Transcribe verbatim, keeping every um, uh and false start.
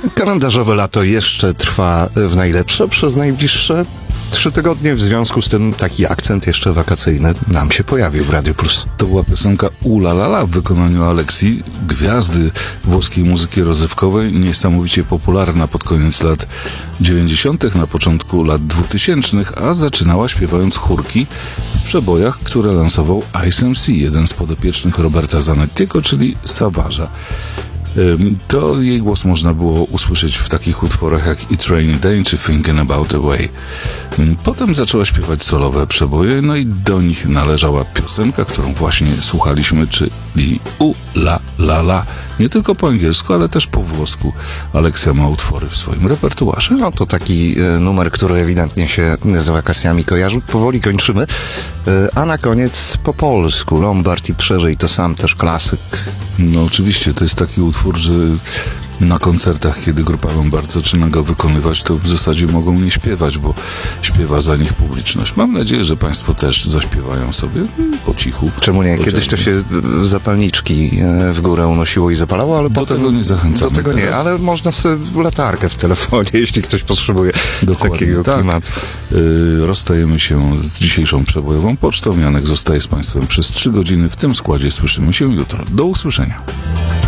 Kalendarzowe lato jeszcze trwa w najlepsze przez najbliższe trzy tygodnie. W związku z tym taki akcent jeszcze wakacyjny nam się pojawił w Radio Plus. To była piosenka Ula La La w wykonaniu Aleksji, gwiazdy włoskiej muzyki rozrywkowej, niesamowicie popularna pod koniec lat dziewięćdziesiątych, na początku lat dwutysięcznych, a zaczynała śpiewając chórki w przebojach, które lansował Ice M C, jeden z podopiecznych Roberta Zanettiego, czyli Savage'a. To jej głos można było usłyszeć w takich utworach jak It's Rainy Day czy Thinking About a Way. Potem zaczęła śpiewać solowe przeboje, no i do nich należała piosenka, którą właśnie słuchaliśmy, czyli U La La La. Nie tylko po angielsku, ale też po włosku. Aleksja ma utwory w swoim repertuarze. No to taki e, numer, który ewidentnie się z wakacjami kojarzy. Powoli kończymy. E, a na koniec po polsku. Lombard i Przeżyj to sam też klasyk. No oczywiście, to jest taki utwór, że na koncertach, kiedy grupa Lombard zaczyna go wykonywać, to w zasadzie mogą nie śpiewać, bo śpiewa za nich publiczność. Mam nadzieję, że Państwo też zaśpiewają sobie po cichu. Czemu nie? Kiedyś to się zapalniczki w górę unosiło i zapalało, ale do potem... tego nie zachęcamy. Do tego teraz. nie, ale można sobie latarkę w telefonie, jeśli ktoś potrzebuje Dokładnie, takiego tak. klimatu. Yy, rozstajemy się z dzisiejszą przebojową pocztą. Janek zostaje z Państwem przez trzy godziny. W tym składzie słyszymy się jutro. Do usłyszenia.